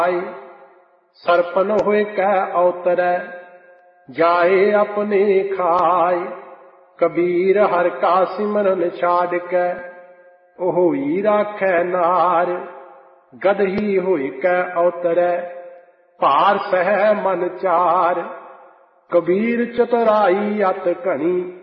सरपन होए कै अवतरै जाए अपने खाए। कबीर हर का सिमरन छाड़ कै होई राखै नार। गदही होए कै अवतरै भार सहै मन चार। कबीर चतुराई अत घनी